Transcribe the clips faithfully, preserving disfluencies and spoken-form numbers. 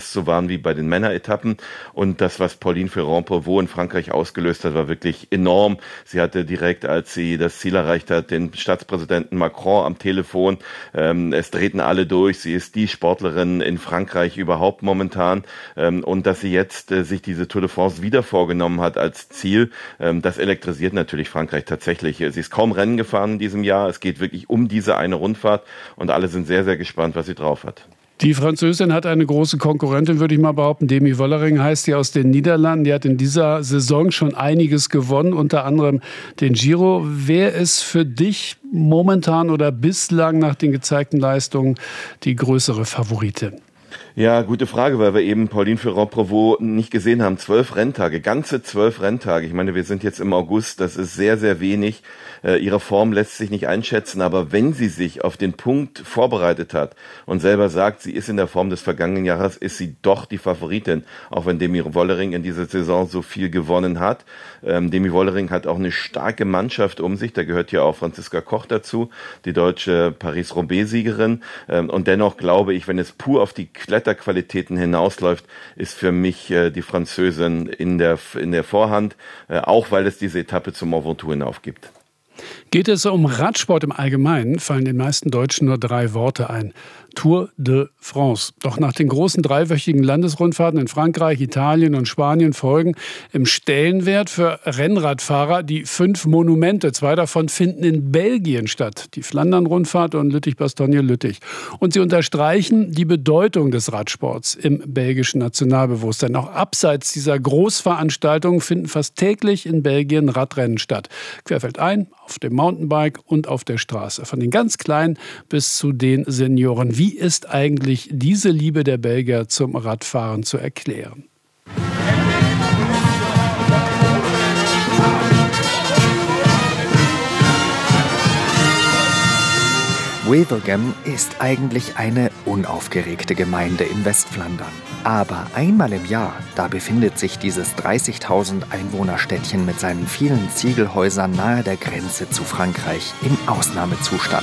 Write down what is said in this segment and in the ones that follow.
fast so waren wie bei den Männeretappen. Und das, was Pauline Ferrand-Prévot in Frankreich ausgelöst hat, war wirklich enorm. Sie hatte direkt, als sie das Ziel erreicht hat, den Staatspräsidenten Macron am Telefon. Ähm, es drehten alle durch. Sie ist die Sportlerin in Frankreich überhaupt momentan. Ähm, und dass sie jetzt äh, sich diese Tour de France wieder vorgenommen hat als Ziel, ähm, das elektrisiert natürlich Frankreich tatsächlich. Sie ist kaum Rennen gefahren in diesem Jahr. Es geht wirklich um diese eine Rundfahrt und alle sind sehr, sehr gespannt, was sie drauf hat. Die Französin hat eine große Konkurrentin, würde ich mal behaupten. Demi Wollering heißt sie, aus den Niederlanden. Die hat in dieser Saison schon einiges gewonnen, unter anderem den Giro. Wer ist für dich momentan oder bislang nach den gezeigten Leistungen die größere Favoritin? Ja, gute Frage, weil wir eben Pauline Ferrand-Prévot nicht gesehen haben. Zwölf Renntage, ganze zwölf Renntage. Ich meine, wir sind jetzt im August, das ist sehr, sehr wenig. Äh, ihre Form lässt sich nicht einschätzen, aber wenn sie sich auf den Punkt vorbereitet hat und selber sagt, sie ist in der Form des vergangenen Jahres, ist sie doch die Favoritin, auch wenn Demi Wollering in dieser Saison so viel gewonnen hat. Ähm, Demi Wollering hat auch eine starke Mannschaft um sich, da gehört ja auch Franziska Koch dazu, die deutsche Paris-Roubaix-Siegerin. Ähm, und dennoch glaube ich, wenn es pur auf die Kletterqualitäten hinausläuft, ist für mich äh, die Französin in der, in der Vorhand, äh, auch weil es diese Etappe zum Mont Ventoux hinauf gibt. Geht es um Radsport im Allgemeinen, fallen den meisten Deutschen nur drei Worte ein. Tour de France. Doch nach den großen dreiwöchigen Landesrundfahrten in Frankreich, Italien und Spanien folgen im Stellenwert für Rennradfahrer die fünf Monumente. Zwei davon finden in Belgien statt. Die Flandern-Rundfahrt und Lüttich-Bastogne-Lüttich. Und sie unterstreichen die Bedeutung des Radsports im belgischen Nationalbewusstsein. Auch abseits dieser Großveranstaltungen finden fast täglich in Belgien Radrennen statt. Querfeldein, auf dem Mountainbike und auf der Straße. Von den ganz Kleinen bis zu den Senioren. Wie ist eigentlich diese Liebe der Belgier zum Radfahren zu erklären? Wevelgem ist eigentlich eine unaufgeregte Gemeinde in Westflandern. Aber einmal im Jahr, da befindet sich dieses dreißigtausend Einwohnerstädtchen mit seinen vielen Ziegelhäusern nahe der Grenze zu Frankreich im Ausnahmezustand.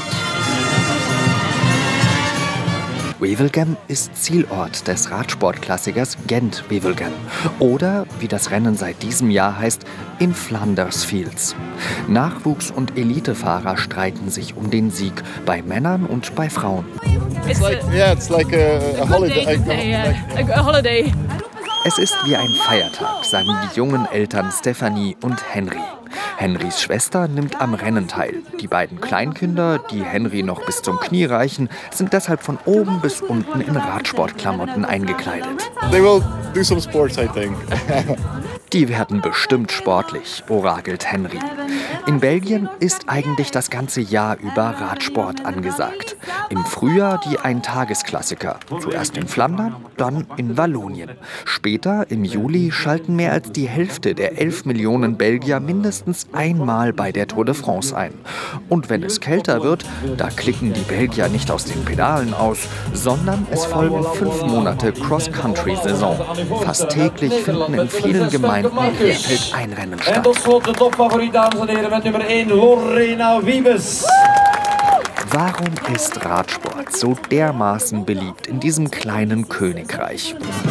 Wevelgem ist Zielort des Radsportklassikers Gent-Wevelgem oder, wie das Rennen seit diesem Jahr heißt, in Flanders Fields. Nachwuchs- und Elitefahrer streiten sich um den Sieg bei Männern und bei Frauen. It's like, yeah, it's like a, a holiday. A holiday. Es ist wie ein Feiertag, sagen die jungen Eltern Stephanie und Henry. Henrys Schwester nimmt am Rennen teil. Die beiden Kleinkinder, die Henry noch bis zum Knie reichen, sind deshalb von oben bis unten in Radsportklamotten eingekleidet. They will do some sports, I think. Die werden bestimmt sportlich, orakelt Henry. In Belgien ist eigentlich das ganze Jahr über Radsport angesagt. Im Frühjahr die Eintagesklassiker. Zuerst in Flandern, dann in Wallonien. Später, im Juli, schalten mehr als die Hälfte der elf Millionen Belgier mindestens einmal bei der Tour de France ein. Und wenn es kälter wird, da klicken die Belgier nicht aus den Pedalen aus, sondern es folgen fünf Monate Cross-Country-Saison. Fast täglich finden in vielen Gemeinden Querfeldeinrennen statt. Warum ist Radsport so dermaßen beliebt in diesem kleinen Königreich?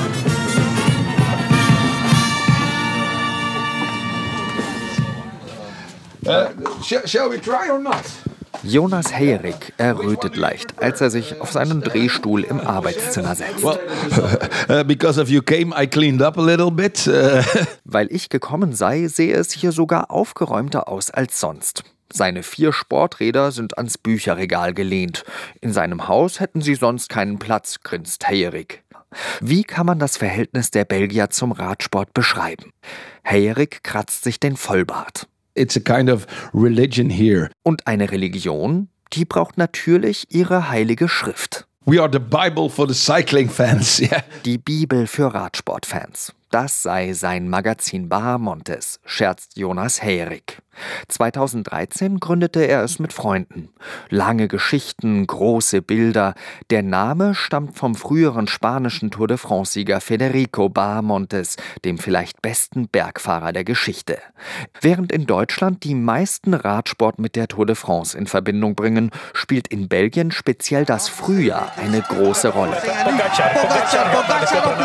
Uh, shall we try or not? Jonas Heyerik errötet leicht, als er sich auf seinen Drehstuhl im Arbeitszimmer setzt. Well, uh, because of you came, I cleaned up a little bit. Uh. Weil ich gekommen sei, sehe es hier sogar aufgeräumter aus als sonst. Seine vier Sporträder sind ans Bücherregal gelehnt. In seinem Haus hätten sie sonst keinen Platz, grinst Heyerik. Wie kann man das Verhältnis der Belgier zum Radsport beschreiben? Heyerik kratzt sich den Vollbart. It's a kind of religion here. Und eine Religion, die braucht natürlich ihre heilige Schrift. We are the Bible for the cycling fans. Yeah. Die Bibel für Radsportfans. Das sei sein Magazin Bahamontes, scherzt Jonas Heyerik. zweitausenddreizehn gründete er es mit Freunden. Lange Geschichten, große Bilder. Der Name stammt vom früheren spanischen Tour de France-Sieger Federico Bahamontes, dem vielleicht besten Bergfahrer der Geschichte. Während in Deutschland die meisten Radsport mit der Tour de France in Verbindung bringen, spielt in Belgien speziell das Frühjahr eine große Rolle.